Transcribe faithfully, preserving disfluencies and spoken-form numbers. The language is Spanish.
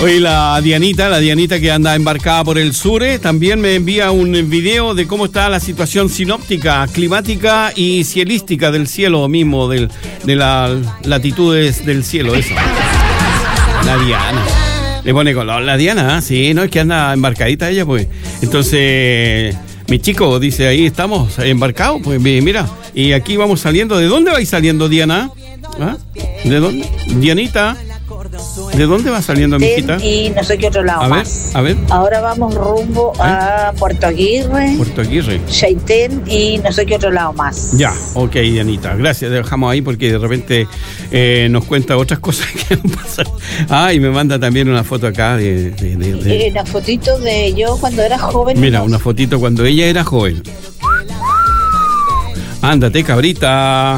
Oye, la Dianita, la Dianita que anda embarcada por el sur, eh, también me envía un video de cómo está la situación sinóptica, climática y cielística del cielo mismo, del, de las latitudes del cielo, eso. La Diana. Le pone color la Diana, ¿eh? Sí, no, es que anda embarcadita ella, pues. Entonces, mi chico dice, ahí estamos embarcados, pues mira, y aquí vamos saliendo. ¿De dónde vais saliendo, Diana? ¿Ah? ¿De dónde? Dianita. ¿De dónde va saliendo, mijita? Y no sé qué otro lado a más. Ver, a ver. Ahora vamos rumbo ¿Eh? a Puerto Aguirre. Puerto Aguirre. Chaitén y no sé qué otro lado más. Ya, ok, Dianita. Gracias, dejamos ahí porque de repente eh, nos cuenta otras cosas que nos pasan. Ah, y me manda también una foto acá de... de, de, de... Eh, una fotito de yo cuando era joven. Mira, una fotito cuando ella era joven. Ándate, cabrita.